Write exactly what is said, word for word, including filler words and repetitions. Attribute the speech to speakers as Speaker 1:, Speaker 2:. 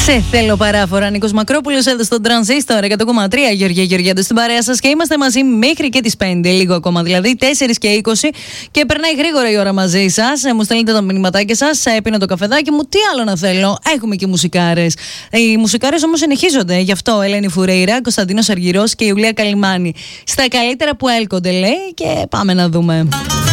Speaker 1: Σε θέλω παράφορα. Νίκος Μακρόπουλος εδώ στον Τρανζίστορ εκατό κόμμα τρία. Γεωργία Γεωργιάδου στην παρέα σας και είμαστε μαζί μέχρι και τις πέντε. Λίγο ακόμα δηλαδή, τέσσερα και είκοσι. Και περνάει γρήγορα η ώρα μαζί σας. Μου στέλνετε τα μηνυματάκια σας. Έπινα το καφεδάκι μου. Τι άλλο να θέλω. Έχουμε και μουσικάρες. Οι μουσικάρες όμως συνεχίζονται. Γι' αυτό Ελένη Φουρέιρα, Κωνσταντίνος Αργυρός και η Ιουλία Καλιμάνη. Στα καλύτερα που έλκονται, λέει, και πάμε να δούμε.